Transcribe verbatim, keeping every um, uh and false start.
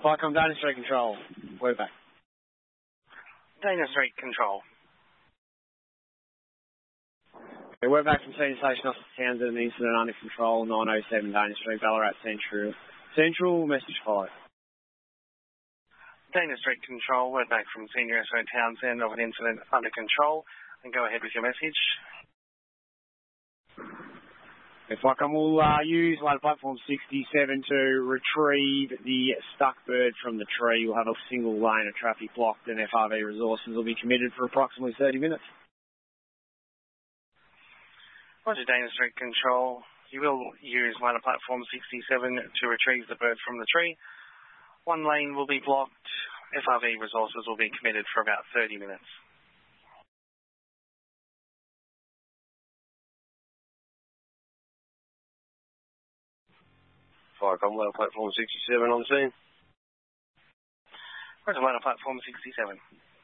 Flycom Dana Street Control. We're back. Dana Street Control. Okay, we're back from Senior Station Officer Townsend, incident under control, nine oh seven Dana Street, Ballarat Central. Central, message follow. Dana Street Control, we're back from Senior S O Townsend of an incident under control, and go ahead with your message. If I can, we'll uh, use ladder platform sixty-seven to retrieve the stuck bird from the tree. We'll have a single lane of traffic blocked and F R V resources will be committed for approximately thirty minutes. Roger, Dana Street Control. You will use ladder platform sixty-seven to retrieve the bird from the tree. One lane will be blocked. F R V resources will be committed for about thirty minutes. Flycom, ladder platform sixty-seven on scene. Roger, ladder platform sixty-seven.